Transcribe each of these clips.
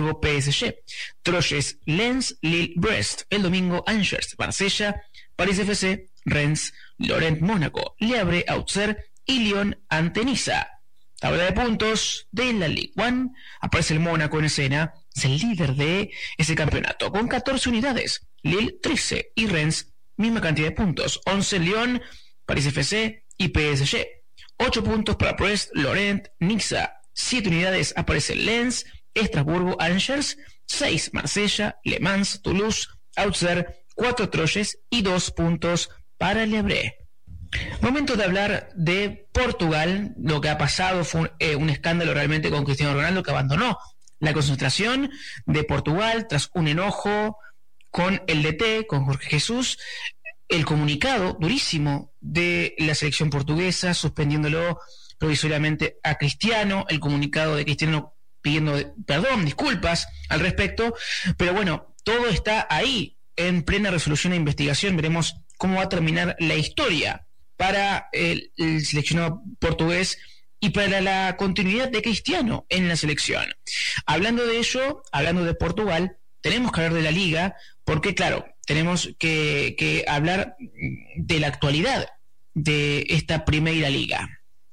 Estrasburgo, PSG. Troyes, Lens, Lille, Brest. El domingo, Angers, Marsella, París FC, Rennes, Lorient, Mónaco, Le Havre, Auxerre y Lyon ante Niza. Tabla de puntos de la Ligue 1. Aparece el Mónaco en escena. Es el líder de ese campeonato con 14 unidades. Lille 13 y Rennes, misma cantidad de puntos. 11 Lyon, París FC y PSG. 8 puntos para Brest, Lorient, Niza. 7 unidades aparece Lens, Estrasburgo, Angers. 6 Marsella, Le Mans, Toulouse, Auxerre. 4 Troyes y 2 puntos para Le Havre. Momento de hablar de Portugal. Lo que ha pasado fue un escándalo realmente con Cristiano Ronaldo, que abandonó la concentración de Portugal tras un enojo con el DT, con Jorge Jesús. El comunicado durísimo de la selección portuguesa suspendiéndolo provisoriamente a Cristiano, el comunicado de Cristiano pidiendo perdón, disculpas al respecto, pero bueno, todo está ahí en plena resolución e investigación. Veremos cómo va a terminar la historia para el seleccionado portugués y para la continuidad de Cristiano en la selección. Hablando de ello, hablando de Portugal, tenemos que hablar de la Liga, porque claro, tenemos que hablar de la actualidad de esta Primeira Liga.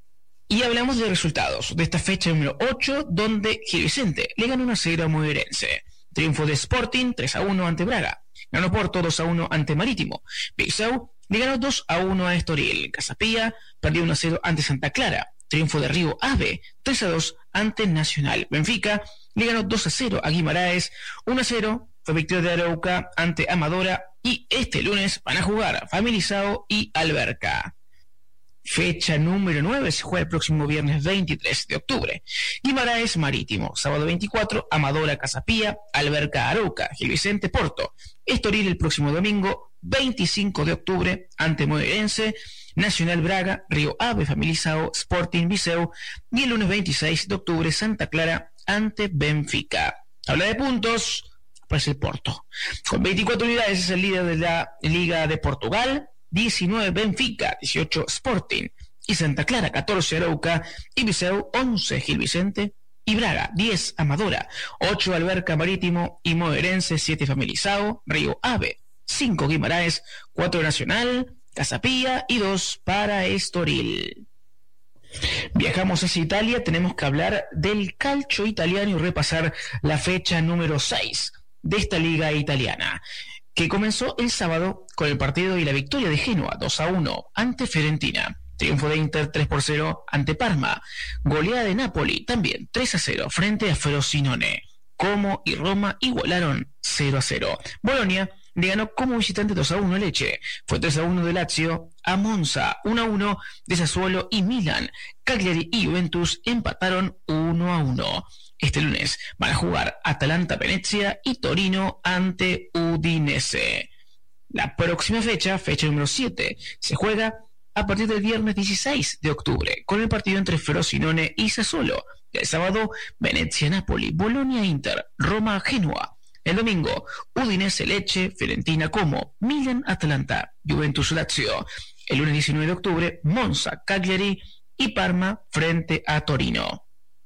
Y hablamos de resultados de esta fecha número 8, donde Gil Vicente le ganó 1-0 a Moreirense. Triunfo de Sporting 3-1 ante Braga. Ganó Porto 2-1 ante Marítimo. Viseu le ganó 2-1 a Estoril. Casapía perdió 1-0 ante Santa Clara. Triunfo de Río Ave 3-2 ante Nacional. Benfica le ganó 2-0 a Guimarães. 1-0 fue victoria de Arauca ante Amadora. Y este lunes van a jugar Famalicão y Alverca. Fecha número 9 se juega el próximo viernes 23 de octubre. Guimarães Marítimo, sábado 24, Amadora Casapía, Alverca Arauca, Gil Vicente Porto. Estoril el próximo domingo 25 de octubre ante Moreirense, Nacional Braga, Río Ave, Famalicão, Sporting Viseu y el lunes 26 de octubre Santa Clara ante Benfica. Habla de puntos, aparece el Porto. Con 24 unidades es el líder de la Liga de Portugal. 19 Benfica, 18 Sporting y Santa Clara, 14 Arauca y Viseu, 11 Gil Vicente y Braga, 10 Amadora, 8 Alverca Marítimo y Moreirense, 7 Famalicão, Río Ave, 5 Guimarães, 4 Nacional, Casapía y 2 para Estoril. Viajamos hacia Italia, tenemos que hablar del calcio italiano y repasar la fecha número 6 de esta liga italiana, que comenzó el sábado con el partido y la victoria de Genoa 2-1 ante Fiorentina. Triunfo de Inter 3-0 ante Parma. Goleada de Napoli también 3-0 frente a Frosinone. Como y Roma igualaron 0-0. Bolonia le ganó como visitante 2-1 a Lecce. Fue 3-1 de Lazio a Monza. 1-1 de Sassuolo y Milan. Cagliari y Juventus empataron 1-1. Este lunes van a jugar Atalanta-Venezia y Torino ante Udinese. La próxima fecha, fecha número 7, se juega a partir del viernes 16 de octubre, con el partido entre Frosinone y Sassuolo. El sábado, Venezia-Napoli, Bolonia-Inter, Roma-Genoa. El domingo, Udinese-Lecce, Fiorentina-Como, Milan-Atalanta, Juventus-Lazio. El lunes 19 de octubre, Monza-Cagliari y Parma frente a Torino.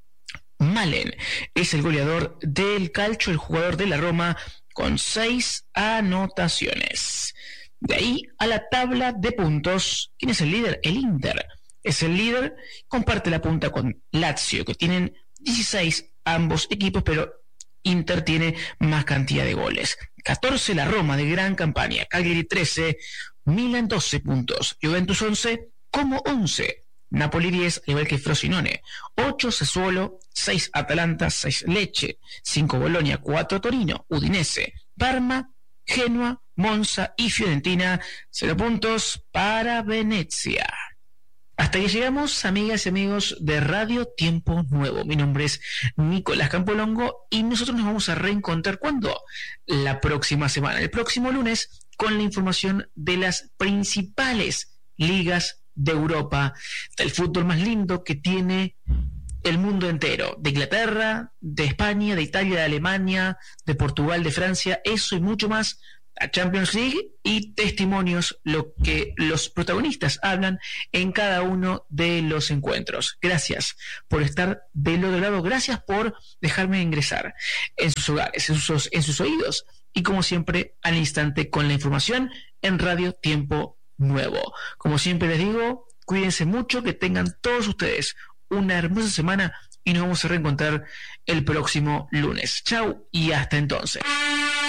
Malen es el goleador del calcio, el jugador de la Roma, con 6 anotaciones. De ahí a la tabla de puntos, ¿quién es el líder? El Inter es el líder, comparte la punta con Lazio, que tienen 16 ambos equipos, pero Inter tiene más cantidad de goles. 14 la Roma, de gran campaña. Cagliari 13, Milan 12 puntos, Juventus 11, Como 11. Napoli 10, al igual que Frosinone. 8 Sassuolo, 6 Atalanta, 6 Lecce, 5 Bolonia, 4 Torino, Udinese, Parma, Genoa, Monza y Fiorentina. 0 puntos para Venezia. Hasta que llegamos, amigas y amigos de Radio Tiempo Nuevo. Mi nombre es Nicolás Campolongo y nosotros nos vamos a reencontrar ¿cuándo? La próxima semana, el próximo lunes, con la información de las principales ligas de Europa, del fútbol más lindo que tiene el mundo entero, de Inglaterra, de España, de Italia, de Alemania, de Portugal, de Francia, eso y mucho más la Champions League y testimonios, lo que los protagonistas hablan en cada uno de los encuentros. Gracias por estar del otro lado, gracias por dejarme ingresar en sus hogares, en sus oídos, y como siempre al instante con la información en Radio Tiempo Nuevo. Como siempre les digo, cuídense mucho, que tengan todos ustedes una hermosa semana y nos vamos a reencontrar el próximo lunes. Chau y hasta entonces.